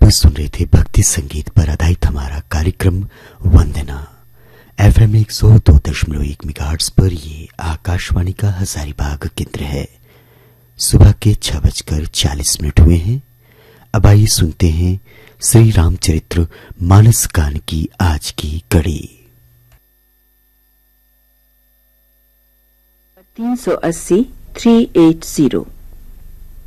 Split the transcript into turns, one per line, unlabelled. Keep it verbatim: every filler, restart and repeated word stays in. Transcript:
अभी सुन रहे थे भक्ति संगीत पर आधारित हमारा कार्यक्रम वंदना। एफएम एक सौ दो दशमलव एक मेगाहर्ट्ज पर ये आकाशवाणी का हजारीबाग केंद्र है। सुबह के छह बजकर चालीस मिनट हुए हैं। अब आइए सुनते हैं श्री रामचरित्र मानस गान की आज की कड़ी।
तीन सौ अस्सी थ्री एट जीरो